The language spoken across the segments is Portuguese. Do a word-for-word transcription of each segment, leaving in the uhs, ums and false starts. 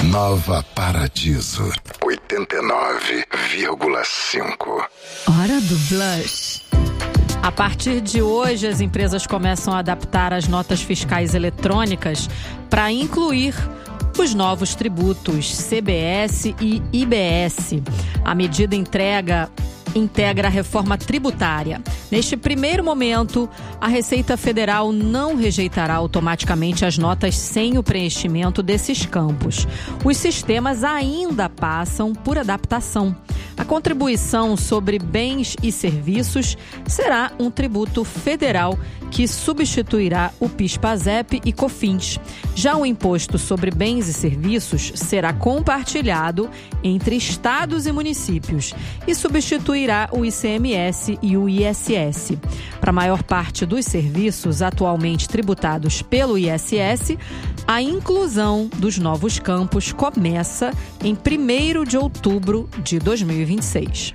Nova Paradiso, oitenta e nove vírgula cinco. Hora do Blush. A partir de hoje, as empresas começam a adaptar as notas fiscais eletrônicas para incluir os novos tributos C B S e I B S. A medida entrega... integra a reforma tributária. Neste primeiro momento, a Receita Federal não rejeitará automaticamente as notas sem o preenchimento desses campos. Os sistemas ainda passam por adaptação. A contribuição sobre bens e serviços será um tributo federal que substituirá o PIS, PASEP e COFINS. Já o imposto sobre bens e serviços será compartilhado entre estados e municípios e substituirá o I C M S e o I S S. Para a maior parte dos serviços atualmente tributados pelo I S S, a inclusão dos novos campos começa em primeiro de outubro de dois mil e vinte e seis.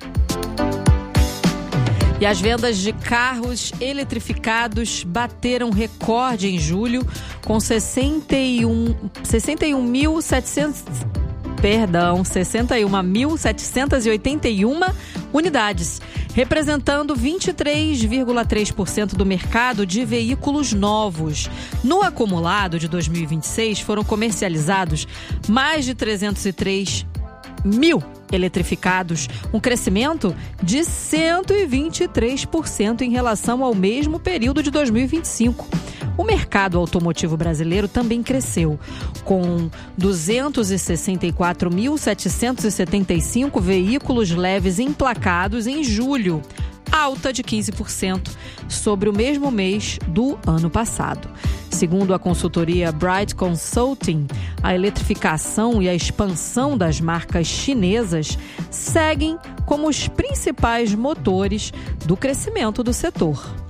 E as vendas de carros eletrificados bateram recorde em julho, com sessenta e um mil setecentos, perdão, sessenta e um mil setecentos e oitenta e uma unidades, representando vinte e três vírgula três por cento do mercado de veículos novos. No acumulado de dois mil e vinte e seis, foram comercializados mais de trezentos e três mil eletrificados, um crescimento de cento e vinte e três por cento em relação ao mesmo período de dois mil e vinte e cinco. O mercado automotivo brasileiro também cresceu, com duzentos e sessenta e quatro mil setecentos e setenta e cinco veículos leves emplacados em julho, alta de quinze por cento sobre o mesmo mês do ano passado. Segundo a consultoria Bright Consulting, a eletrificação e a expansão das marcas chinesas seguem como os principais motores do crescimento do setor.